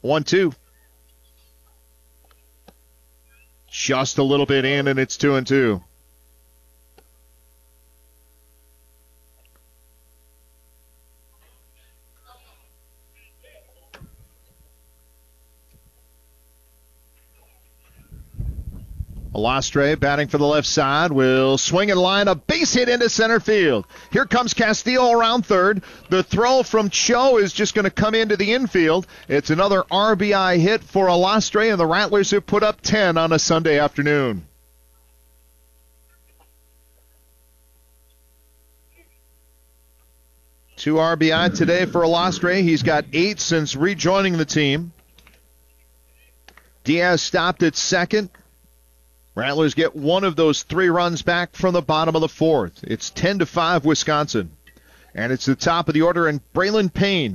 1-2. Just a little bit in, and it's 2-2. Alastre batting for the left side will swing and line a base hit into center field. Here comes Castillo around third. The throw from Cho is just going to come into the infield. It's another RBI hit for Alastre, and the Rattlers have put up 10 on a Sunday afternoon. Two RBI today for Alastre. He's got 8 since rejoining the team. Diaz stopped at second. Rattlers get one of those 3 runs back from the bottom of the 4th. It's 10-5 Wisconsin. And it's the top of the order, and Braylon Payne